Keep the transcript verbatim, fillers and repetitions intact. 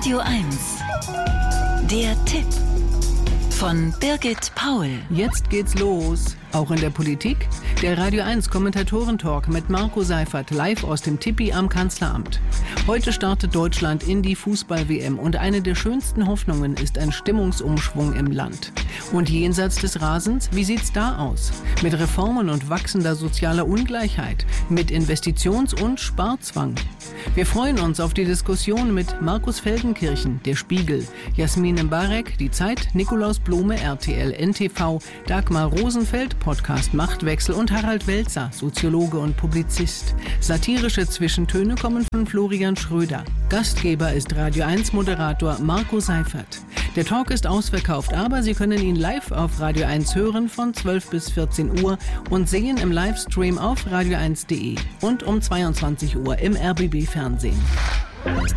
Radio eins. Der Tipp von Birgit Paul. Jetzt geht's los. Auch in der Politik? Der Radio eins Kommentatoren-Talk mit Marco Seifert live aus dem Tipi am Kanzleramt. Heute startet Deutschland in die Fußball-W M und eine der schönsten Hoffnungen ist ein Stimmungsumschwung im Land. Und jenseits des Rasens, wie sieht's da aus? Mit Reformen und wachsender sozialer Ungleichheit, mit Investitions- und Sparzwang. Wir freuen uns auf die Diskussion mit Markus Feldenkirchen, der Spiegel, Jasmin Mbarek, die Zeit, Nikolaus Blome, R T L, N T V, Dagmar Rosenfeld, Podcast Machtwechsel und Harald Welzer, Soziologe und Publizist. Satirische Zwischentöne kommen von Florian Schröder. Gastgeber ist Radio eins Moderator Marco Seifert. Der Talk ist ausverkauft, aber Sie können ihn live auf Radio eins hören von zwölf bis vierzehn Uhr und sehen im Livestream auf radio eins punkt de und um zweiundzwanzig Uhr im R B B Fernsehen.